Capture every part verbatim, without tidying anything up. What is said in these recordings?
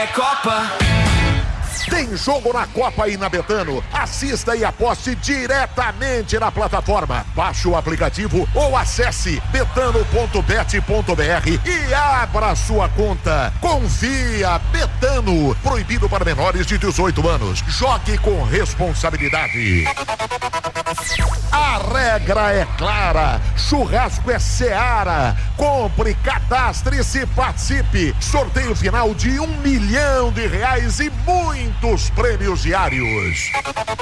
É Copa. Tem jogo na Copa aí na Betano. Assista e aposte diretamente na plataforma. Baixe o aplicativo ou acesse betano ponto bet ponto br e abra sua conta. Confia, Betano. Proibido para menores de dezoito anos. Jogue com responsabilidade. A regra é clara. Churrasco é Seara. Compre, cadastre-se, participe. Sorteio final de um milhão de reais e muitos prêmios diários.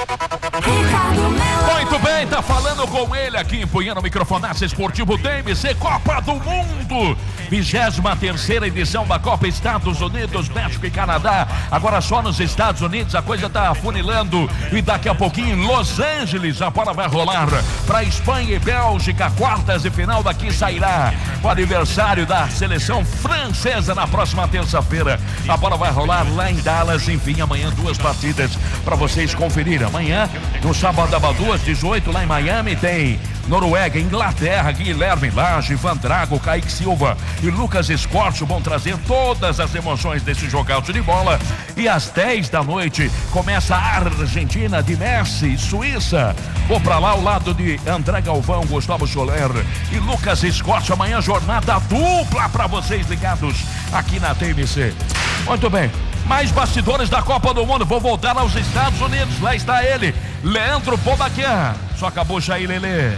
Muito bem, tá falando com ele aqui, empunhando o microfonaço esportivo D M C Copa do Mundo. vigésima terceira edição da Copa Estados Unidos, México e Canadá. Agora só nos Estados Unidos a coisa tá afunilando e daqui a pouquinho em Los Angeles a bola vai rolar para Espanha e Bélgica. Quartas de final daqui sairá o aniversário da seleção francesa na próxima terça-feira. A bola vai rolar lá em Dallas. Enfim, amanhã duas partidas para vocês conferirem. Amanhã, no sábado às duas e dezoito, lá em Miami, tem Noruega, Inglaterra. Guilherme Lage, Van Drago, Kaique Silva e Lucas Escorcio vão trazer todas as emoções desse jogaço de bola. E às dez da noite começa a Argentina de Messi, Suíça. Vou pra lá ao lado de André Galvão, Gustavo Soler e Lucas Escorcio. Amanhã jornada dupla para vocês ligados aqui na T M C. Muito bem. Mais bastidores da Copa do Mundo. Vou voltar aos Estados Unidos. Lá está ele, Leandro Pobaquia. Só acabou já aí, Lelê.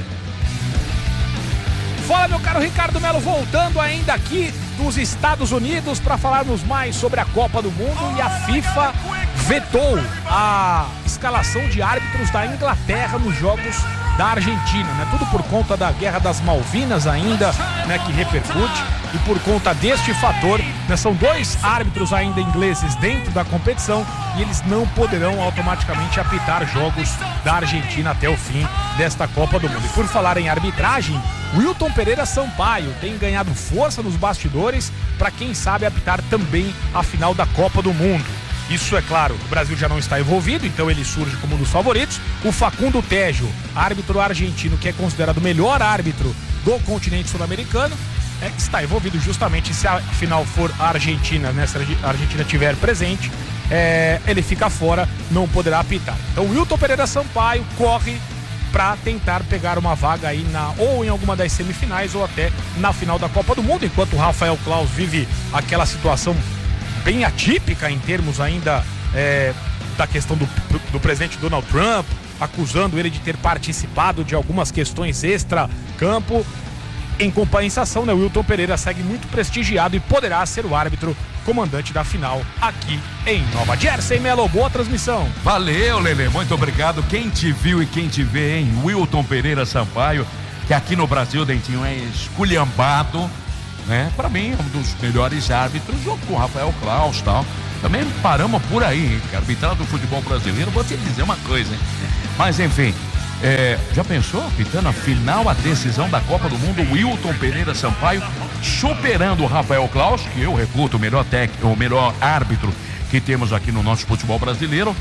Fala, meu caro Ricardo Melo, voltando ainda aqui dos Estados Unidos para falarmos mais sobre a Copa do Mundo. E a FIFA vetou a escalação de árbitros da Inglaterra nos jogos da Argentina, né? Tudo por conta da Guerra das Malvinas ainda, né, que repercute, e por conta deste fator, né, são dois árbitros ainda ingleses dentro da competição e eles não poderão automaticamente apitar jogos da Argentina até o fim desta Copa do Mundo. E por falar em arbitragem, Wilton Pereira Sampaio tem ganhado força nos bastidores para quem sabe apitar também a final da Copa do Mundo. Isso é claro, o Brasil já não está envolvido, então ele surge como um dos favoritos. O Facundo Tejo, árbitro argentino, que é considerado o melhor árbitro do continente sul-americano, é, está envolvido justamente se a final for a Argentina, né? Se a Argentina estiver presente, é, ele fica fora, não poderá apitar. Então o Wilton Pereira Sampaio corre para tentar pegar uma vaga aí na, ou em alguma das semifinais ou até na final da Copa do Mundo, enquanto o Rafael Claus vive aquela situação bem atípica em termos ainda é, da questão do, do presidente Donald Trump, acusando ele de ter participado de algumas questões extra-campo. Em compensação, né, o Wilton Pereira segue muito prestigiado e poderá ser o árbitro comandante da final aqui em Nova Jersey. Melo, boa transmissão. Valeu, Lelê, muito obrigado. Quem te viu e quem te vê, hein? Wilton Pereira Sampaio, que aqui no Brasil, Dentinho, é esculhambado, né? Para mim, um dos melhores árbitros, junto com o Rafael Claus e tal. Também paramos por aí, hein? Arbitrar do futebol brasileiro, vou te dizer uma coisa, hein? Mas enfim, é, já pensou? Apitando a final, a decisão da Copa do Mundo, Wilton Pereira Sampaio, superando o Rafael Claus, que eu reputo o melhor técnico, o melhor árbitro que temos aqui no nosso futebol brasileiro.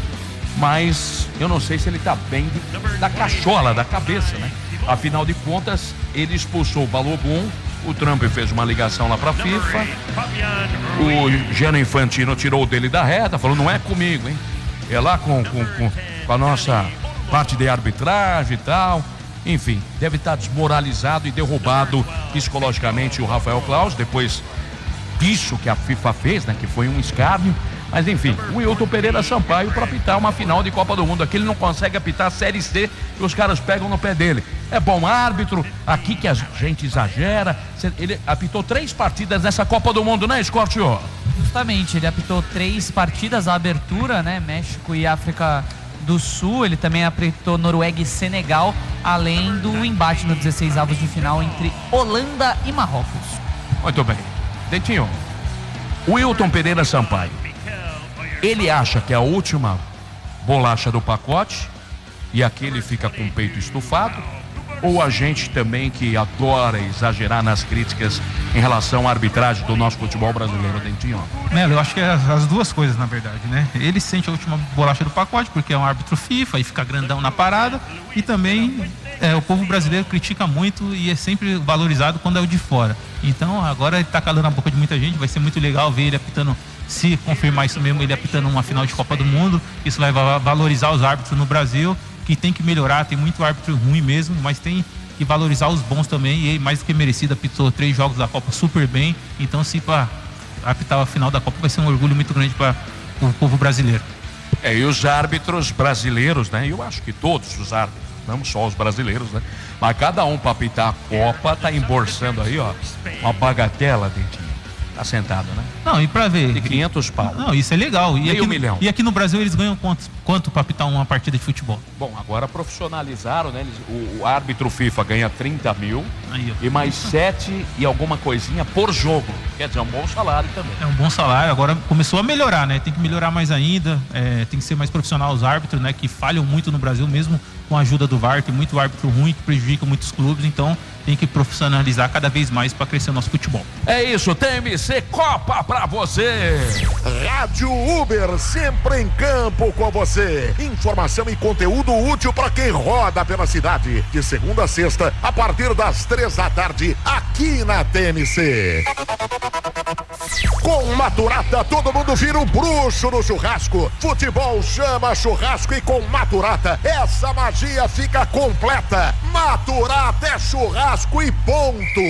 Mas eu não sei se ele tá bem de, da cachola, da cabeça, né? Afinal de contas, ele expulsou o Balogun. O Trump fez uma ligação lá pra FIFA. O Gianni Infantino tirou dele da reta, falou, não é comigo, hein? É lá com, com, com, com a nossa parte de arbitragem e tal. Enfim, deve estar desmoralizado e derrubado psicologicamente o Rafael Claus, depois disso que a FIFA fez, né? Que foi um escárnio. Mas enfim, o Wilton Pereira Sampaio para apitar uma final de Copa do Mundo. Aqui ele não consegue apitar a Série C e os caras pegam no pé dele. É bom árbitro, aqui que a gente exagera. Ele apitou três partidas nessa Copa do Mundo, né, Scortio? Justamente, ele apitou três partidas, a abertura, né, México e África do Sul. Ele também apitou Noruega e Senegal, além do embate no dezesseis avos de final entre Holanda e Marrocos. Muito bem. Dentinho, Wilton Pereira Sampaio, ele acha que é a última bolacha do pacote e aqui ele fica com o peito estufado? Ou a gente também que adora exagerar nas críticas em relação à arbitragem do nosso futebol brasileiro, Dentinho? Melo, eu acho que é as duas coisas, na verdade, né? Ele sente a última bolacha do pacote porque é um árbitro FIFA e fica grandão na parada, e também é, o povo brasileiro critica muito e é sempre valorizado quando é o de fora. Então agora ele tá calando a boca de muita gente, vai ser muito legal ver ele apitando se confirmar isso mesmo, ele apitando uma final de Copa do Mundo, isso vai valorizar os árbitros no Brasil, que tem que melhorar, tem muito árbitro ruim mesmo, mas tem que valorizar os bons também, e ele, mais do que merecido, apitou três jogos da Copa super bem, então se para apitar a final da Copa vai ser um orgulho muito grande para o povo brasileiro. É, e os árbitros brasileiros, né? Eu acho que todos os árbitros, não só os brasileiros, né? Mas cada um para apitar a Copa tá embolsando aí, ó, uma bagatela, Dentinho. Tá sentado, né? Não, e pra ver. De quinhentos pau. Não, isso é legal. E Meio aqui, milhão. E aqui no Brasil eles ganham quanto, quanto pra apitar uma partida de futebol? Bom, agora profissionalizaram, né? Eles, o, o árbitro FIFA ganha trinta mil aí, e mais sete e alguma coisinha por jogo. Quer dizer, é um bom salário também. É um bom salário. Agora começou a melhorar, né? Tem que melhorar mais ainda. É, tem que ser mais profissional os árbitros, né? Que falham muito no Brasil, mesmo com a ajuda do V A R. Tem muito árbitro ruim que prejudica muitos clubes. Então tem que profissionalizar cada vez mais para crescer o nosso futebol. É isso, T M C Copa pra você. Rádio Uber, sempre em campo com você. Informação e conteúdo útil para quem roda pela cidade. De segunda a sexta, a partir das três da tarde, aqui na T M C. Com Maturata, todo mundo vira um bruxo no churrasco. Futebol chama churrasco e com Maturata, essa magia fica completa. Maturata é churrasco e ponto.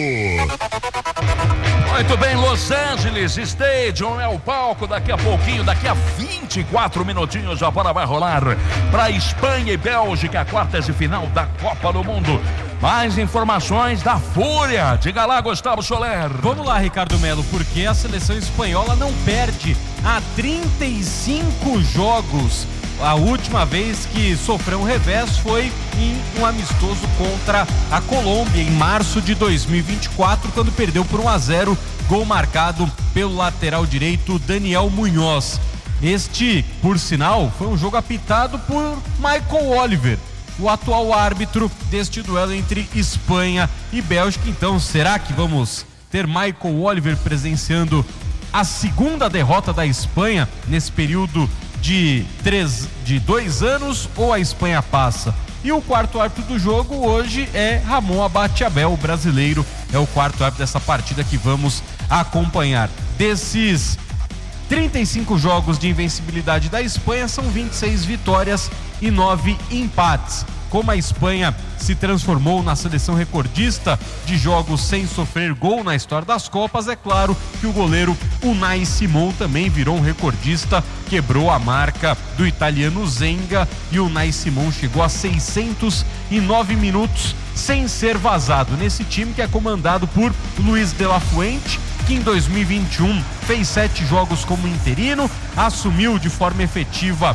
Muito bem, Los Angeles Stadium é o palco. Daqui a pouquinho, daqui a vinte e quatro minutinhos, a bola vai rolar para Espanha e Bélgica, quartas de final da Copa do Mundo. Mais informações da Fúria. Diga lá, Gustavo Soler. Vamos lá, Ricardo Melo, porque a seleção espanhola não perde há trinta e cinco jogos. A última vez que sofreu um revés foi em um amistoso contra a Colômbia, em março de dois mil e vinte e quatro, quando perdeu por um a zero, gol marcado pelo lateral direito Daniel Munhoz. Este, por sinal, foi um jogo apitado por Michael Oliver, o atual árbitro deste duelo entre Espanha e Bélgica. Então, será que vamos ter Michael Oliver presenciando a segunda derrota da Espanha nesse período de, três, de dois anos, ou a Espanha passa? E o quarto árbitro do jogo hoje é Ramon Abate-Abel, o brasileiro, é o quarto árbitro dessa partida que vamos acompanhar. Desses trinta e cinco jogos de invencibilidade da Espanha, são vinte e seis vitórias e nove empates. Como a Espanha se transformou na seleção recordista de jogos sem sofrer gol na história das Copas, é claro que o goleiro Unai Simon também virou um recordista, quebrou a marca do italiano Zenga, e o Unai Simon chegou a seiscentos e nove minutos sem ser vazado nesse time que é comandado por Luiz de la Fuente, que em dois mil e vinte e um fez sete jogos como interino, assumiu de forma efetiva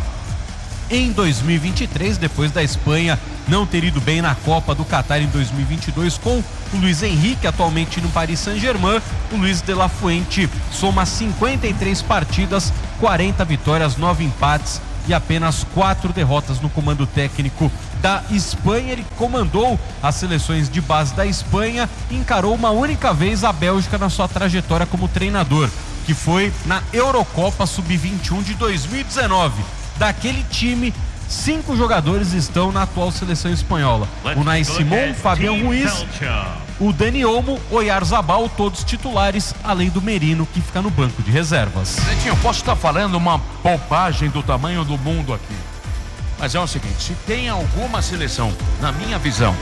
em dois mil e vinte e três, depois da Espanha não ter ido bem na Copa do Catar em dois mil e vinte e dois com o Luiz Henrique, atualmente no Paris Saint-Germain. O Luiz de la Fuente soma cinquenta e três partidas, quarenta vitórias, nove empates e apenas quatro derrotas no comando técnico da Espanha. Ele comandou as seleções de base da Espanha e encarou uma única vez a Bélgica na sua trajetória como treinador, que foi na Eurocopa sub vinte e um de dois mil e dezenove. Daquele time, cinco jogadores estão na atual seleção espanhola: Unai Simon, Fabián Ruiz, o Dani Olmo, Oyarzabal, todos titulares, além do Merino, que fica no banco de reservas. Netinho, eu posso estar falando uma bobagem do tamanho do mundo aqui, mas é o seguinte: se tem alguma seleção, na minha visão,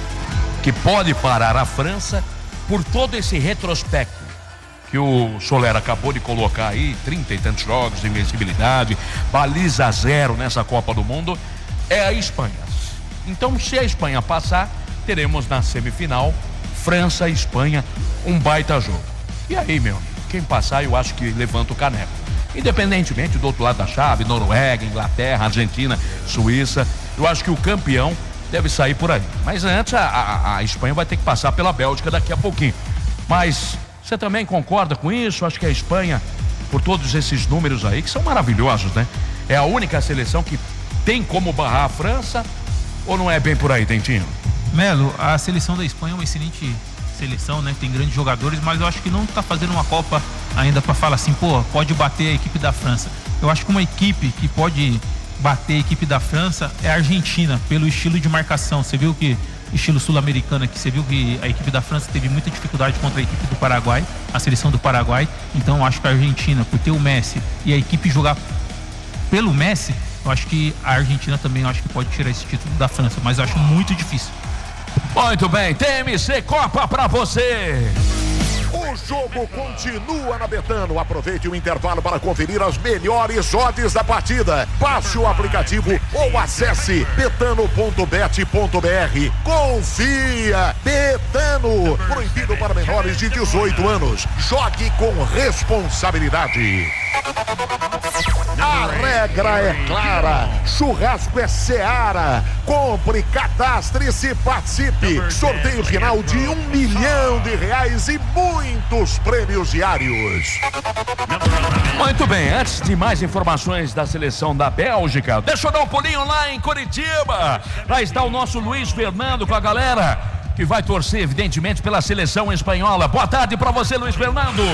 que pode parar a França por todo esse retrospecto que o Soler acabou de colocar aí, trinta e tantos jogos de invencibilidade, baliza zero nessa Copa do Mundo, é a Espanha. Então, se a Espanha passar, teremos na semifinal França e Espanha, um baita jogo. E aí, meu amigo, quem passar, eu acho que levanta o caneco. Independentemente do outro lado da chave, Noruega, Inglaterra, Argentina, Suíça, eu acho que o campeão deve sair por aí. Mas antes, a, a, a Espanha vai ter que passar pela Bélgica daqui a pouquinho. Mas você também concorda com isso? Acho que a Espanha, por todos esses números aí, que são maravilhosos, né? É a única seleção que tem como barrar a França, ou não é bem por aí, Dentinho? Melo, a seleção da Espanha é uma excelente seleção, né? Tem grandes jogadores, mas eu acho que não tá fazendo uma Copa ainda para falar assim, pô, pode bater a equipe da França. Eu acho que uma equipe que pode bater a equipe da França é a Argentina, pelo estilo de marcação. Você viu que estilo sul-americana, que você viu que a equipe da França teve muita dificuldade contra a equipe do Paraguai, a seleção do Paraguai. Então eu acho que a Argentina, por ter o Messi e a equipe jogar pelo Messi, eu acho que a Argentina também eu acho que pode tirar esse título da França, mas eu acho muito difícil. Muito bem, T M C Copa pra você. O jogo continua na Betano. Aproveite o intervalo para conferir as melhores odds da partida. Baixe o aplicativo ou acesse betano ponto bet ponto br. Confia! Betano. Proibido para menores de dezoito anos. Jogue com responsabilidade. A regra é clara. Churrasco é Seara. Compre, cadastre-se, participe. Sorteio final de um milhão de reais e muitos prêmios diários. Muito bem, antes de mais informações da seleção da Bélgica, deixa eu dar um pulinho lá em Curitiba. Lá está o nosso Luiz Fernando com a galera que vai torcer, evidentemente, pela seleção espanhola. Boa tarde para você, Luiz Fernando.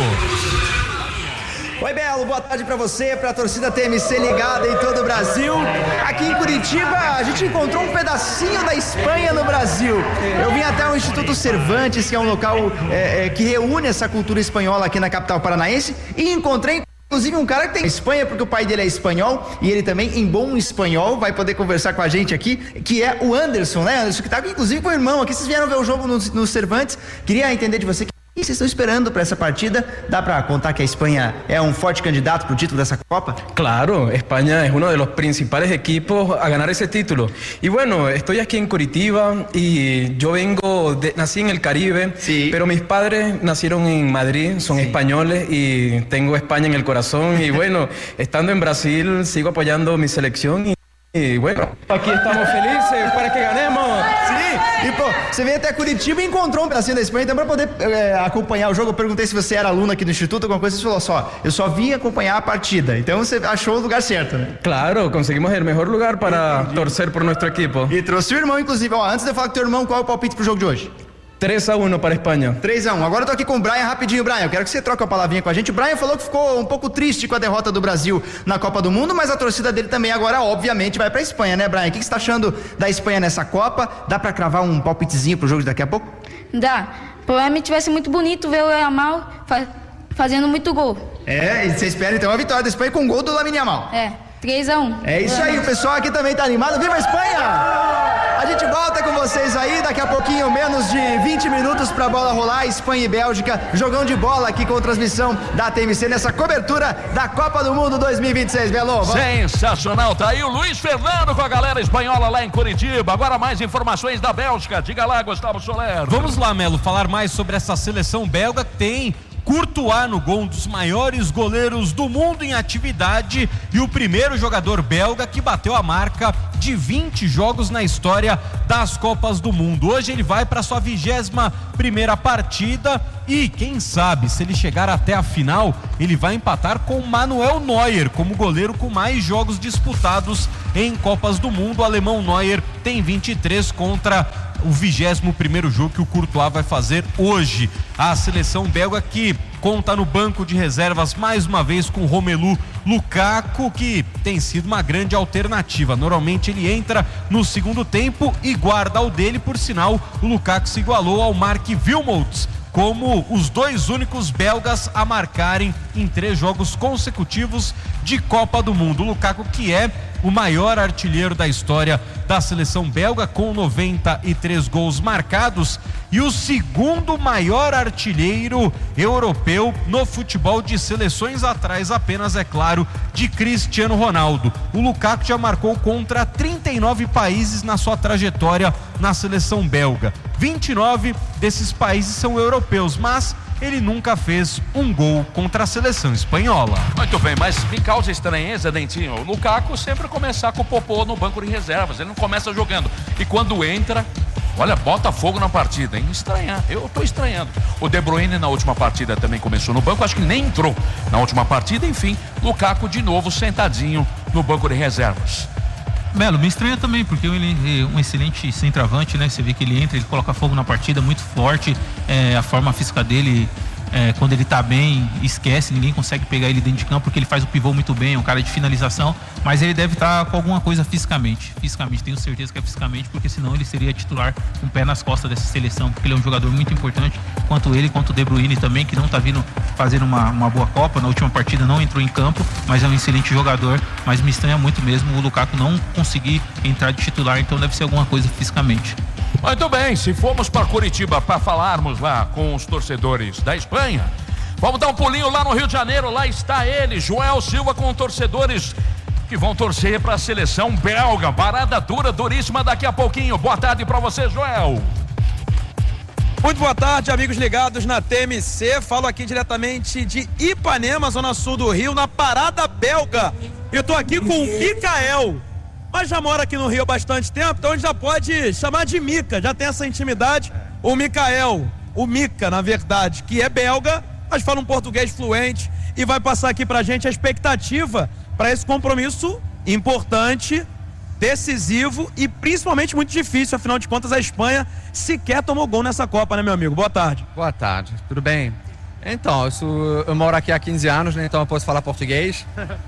Oi, Belo, boa tarde pra você, pra torcida T M C ligada em todo o Brasil. Aqui em Curitiba, a gente encontrou um pedacinho da Espanha no Brasil. Eu vim até o Instituto Cervantes, que é um local é, é, que reúne essa cultura espanhola aqui na capital paranaense, e encontrei inclusive um cara que tem Espanha, porque o pai dele é espanhol, e ele também, em bom espanhol, vai poder conversar com a gente aqui, que é o Anderson, né? Anderson, que tá aqui, inclusive com o irmão aqui. Vocês vieram ver o jogo no, no Cervantes. Queria entender de você o que vocês estão esperando para essa partida. ¿Dá para contar que a Espanha é um forte candidato para o título dessa Copa? Claro, España es uno de los principales equipos a ganar ese título. Y bueno, estoy aquí en Curitiba y yo vengo, de, nací en el Caribe, sí. Pero mis padres nacieron en Madrid, son sí. españoles y tengo España en el corazón. Y bueno, estando en Brasil sigo apoyando mi selección y E, bueno, aqui estamos felizes para que ganemos. Sim, e pô, você veio até Curitiba e encontrou um pedacinho da Espanha, então para poder é, acompanhar o jogo. Eu perguntei se você era aluno aqui do Instituto, alguma coisa, você falou só, eu só vim acompanhar a partida. Então você achou o lugar certo, né? Claro, conseguimos o melhor lugar para Entendi. torcer por nosso equipo. E trouxe o irmão, inclusive. Ó, antes de eu falar com o teu irmão, qual é o palpite pro jogo de hoje? três a um para a Espanha. três a um. Agora eu tô aqui com o Brian rapidinho. Brian, eu quero que você troque uma palavrinha com a gente. O Brian falou que ficou um pouco triste com a derrota do Brasil na Copa do Mundo, mas a torcida dele também agora, obviamente, vai pra Espanha, né, Brian? O que você tá achando da Espanha nessa Copa? Dá pra cravar um palpitezinho pro jogo de daqui a pouco? Dá. Provavelmente vai ser muito bonito ver o Yamal fa- fazendo muito gol. É, e você espera então a vitória da Espanha com gol do Lamine Yamal. É, três a um. É isso aí, o pessoal aqui também tá animado. Viva a Espanha! A gente volta com vocês aí, daqui a pouquinho, menos de vinte minutos pra bola rolar. Espanha e Bélgica, jogão de bola aqui com transmissão da T M C nessa cobertura da Copa do Mundo dois mil e vinte e seis, Belo. Sensacional, tá aí o Luiz Fernando com a galera espanhola lá em Curitiba. Agora mais informações da Bélgica. Diga lá, Gustavo Soler. Vamos lá, Melo, falar mais sobre essa seleção belga que tem Courtois no gol, um dos maiores goleiros do mundo em atividade e o primeiro jogador belga que bateu a marca de vinte jogos na história das Copas do Mundo. Hoje ele vai para sua vigésima primeira partida e quem sabe, se ele chegar até a final, ele vai empatar com Manuel Neuer como goleiro com mais jogos disputados em Copas do Mundo. O alemão Neuer tem vinte e três contra o vigésimo primeiro jogo que o Courtois vai fazer hoje. A seleção belga que conta no banco de reservas mais uma vez com Romelu Lukaku, que tem sido uma grande alternativa. Normalmente ele entra no segundo tempo e guarda o dele. Por sinal, o Lukaku se igualou ao Mark Wilmots como os dois únicos belgas a marcarem em três jogos consecutivos de Copa do Mundo. O Lukaku, que é o maior artilheiro da história da seleção belga, com noventa e três gols marcados, e o segundo maior artilheiro europeu no futebol de seleções, atrás apenas, é claro, de Cristiano Ronaldo. O Lukaku já marcou contra trinta e nove países na sua trajetória na seleção belga. vinte e nove desses países são europeus, mas ele nunca fez um gol contra a seleção espanhola. Muito bem, mas me causa estranheza, Dentinho, o Lukaku sempre começar com o Popô no banco de reservas, ele não começa jogando, e quando entra, olha, bota fogo na partida, hein? Estranhar, eu tô estranhando. O De Bruyne na última partida também começou no banco, acho que nem entrou na última partida, enfim, Lukaku de novo sentadinho no banco de reservas. Melo, me estranha também, porque ele é um excelente centroavante, né? Você vê que ele entra, ele coloca fogo na partida, muito forte, é, a forma física dele É, quando ele tá bem, esquece, ninguém consegue pegar ele dentro de campo porque ele faz o pivô muito bem, é um cara de finalização, mas ele deve estar com alguma coisa fisicamente. Fisicamente, tenho certeza que é fisicamente, porque senão ele seria titular com o pé nas costas dessa seleção, porque ele é um jogador muito importante, quanto ele, quanto o De Bruyne também, que não tá vindo fazendo uma, uma boa Copa. Na última partida não entrou em campo, mas é um excelente jogador, mas me estranha muito mesmo o Lukaku não conseguir entrar de titular, então deve ser alguma coisa fisicamente. Muito bem, se formos para Curitiba para falarmos lá com os torcedores da Espanha, vamos dar um pulinho lá no Rio de Janeiro. Lá está ele, Joel Silva, com torcedores que vão torcer para a seleção belga. Parada dura, duríssima daqui a pouquinho. Boa tarde para você, Joel. Muito boa tarde, amigos ligados na T M C. Falo aqui diretamente de Ipanema, zona sul do Rio, na parada belga. Eu tô aqui com o Mikael, mas já mora aqui no Rio há bastante tempo, então a gente já pode chamar de Mika, já tem essa intimidade. O Mikael, o Mika, na verdade, que é belga, mas fala um português fluente e vai passar aqui pra gente a expectativa para esse compromisso importante, decisivo e principalmente muito difícil. Afinal de contas, a Espanha sequer tomou gol nessa Copa, né, meu amigo? Boa tarde. Boa tarde, tudo bem? Então, eu, sou, eu moro aqui há quinze anos, né, então eu posso falar português.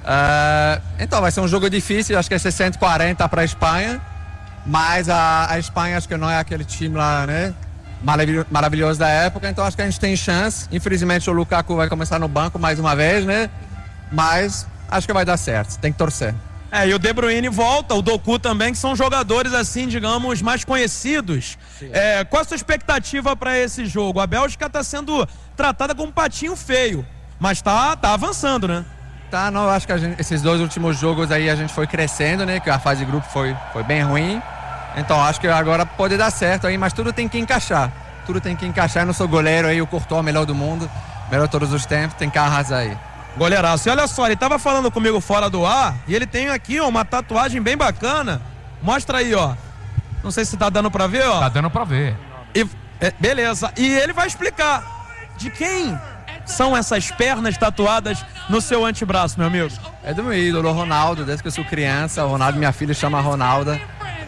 uh, então, vai ser um jogo difícil, acho que é sessenta a quarenta para a Espanha, mas a, a Espanha acho que não é aquele time lá, né, maravilhoso, maravilhoso da época, então acho que a gente tem chance. Infelizmente o Lukaku vai começar no banco mais uma vez, né, mas acho que vai dar certo, tem que torcer. É, e o De Bruyne volta, o Doku também, que são jogadores, assim, digamos, mais conhecidos. É, qual a sua expectativa para esse jogo? A Bélgica está sendo tratada como um patinho feio, mas tá, tá avançando, né? Tá, não, eu acho que a gente, esses dois últimos jogos aí a gente foi crescendo, né? Que a fase de grupo foi, foi bem ruim. Então acho que agora pode dar certo aí, mas tudo tem que encaixar. Tudo tem que encaixar. Eu não sou goleiro aí, o Courtois, melhor do mundo, melhor de todos os tempos, tem que arrasar aí. Goleiraço. E olha só, ele tava falando comigo fora do ar e ele tem aqui, ó, uma tatuagem bem bacana. Mostra aí, ó. Não sei se tá dando pra ver, ó. Tá dando pra ver. E, é, beleza. E ele vai explicar de quem são essas pernas tatuadas no seu antebraço, meu amigo. É do meu ídolo, Ronaldo, desde que eu sou criança. O Ronaldo, minha filha, chama Ronalda.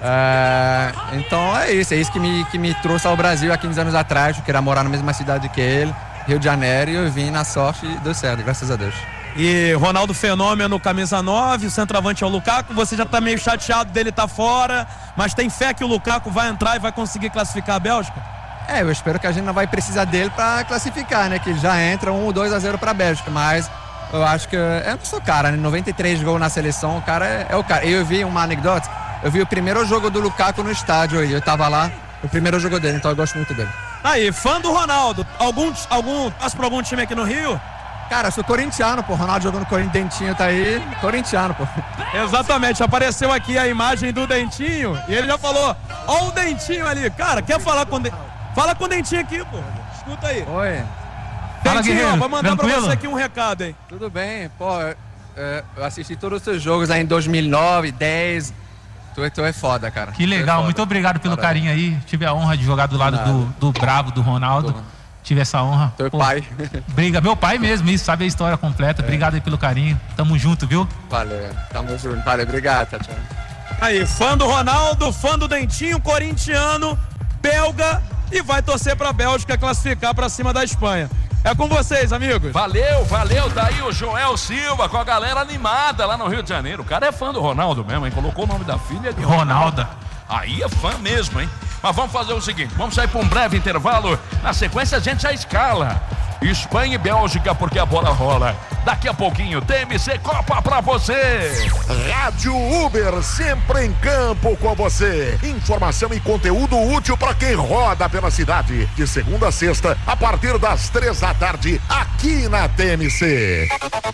É, então é isso, é isso que me, que me trouxe ao Brasil há quinze anos atrás. Eu queria morar na mesma cidade que ele, Rio de Janeiro, e eu vim na sorte e deu certo, graças a Deus. E Ronaldo Fenômeno, camisa nove, o centroavante é o Lukaku. Você já tá meio chateado dele estar tá fora, mas tem fé que o Lukaku vai entrar e vai conseguir classificar a Bélgica? É, eu espero que a gente não vai precisar dele para classificar, né? Que já entra um ou dois a zero para a Bélgica, mas eu acho que eu não sou cara, né? noventa e três gols na seleção, o cara é, é o cara. Eu vi uma anedota, eu vi o primeiro jogo do Lukaku no estádio aí, eu tava lá, o primeiro jogo dele, então eu gosto muito dele. Aí, fã do Ronaldo, algum, algum, passa por algum time aqui no Rio? Cara, eu sou corintiano, pô, Ronaldo jogando Corinthians, Dentinho tá aí, corintiano, pô. Exatamente, apareceu aqui a imagem do Dentinho e ele já falou, ó o Dentinho ali, cara, quer falar com o Dentinho? Fala com o Dentinho aqui, pô, escuta aí. Oi. Fala, Dentinho, vou mandar tranquilo? Pra você aqui um recado, hein. Tudo bem, pô, eu assisti todos os seus jogos aí em dois mil e nove, dez... Tu é, tu é foda, cara. Que legal, é muito obrigado pelo Parabéns. carinho aí. Tive a honra de jogar do lado do, do Bravo, do Ronaldo. Tive essa honra. Teu pai. Briga, meu pai mesmo, isso, sabe a história completa. É. Obrigado aí pelo carinho. Tamo junto, viu? Valeu, tamo junto. Valeu, obrigado, tchau, tchau. Aí, fã do Ronaldo, fã do Dentinho, corintiano, belga, e vai torcer pra Bélgica classificar pra cima da Espanha. É com vocês, amigos. Valeu, valeu. Daí o Joel Silva com a galera animada lá no Rio de Janeiro. O cara é fã do Ronaldo mesmo, hein? Colocou o nome da filha de Ronalda. Aí é fã mesmo, hein? Mas vamos fazer o seguinte, vamos sair para um breve intervalo. Na sequência a gente já escala Espanha e Bélgica, porque a bola rola. Daqui a pouquinho, T M C Copa pra você. Rádio Uber, sempre em campo com você. Informação e conteúdo útil para quem roda pela cidade. De segunda a sexta, a partir das três da tarde, aqui na T M C.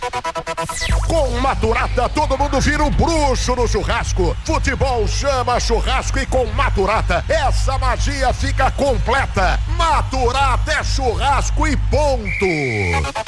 Com Maturata, todo mundo vira um bruxo no churrasco. Futebol chama churrasco e com Maturata, essa magia fica completa. Maturata é churrasco e ponto.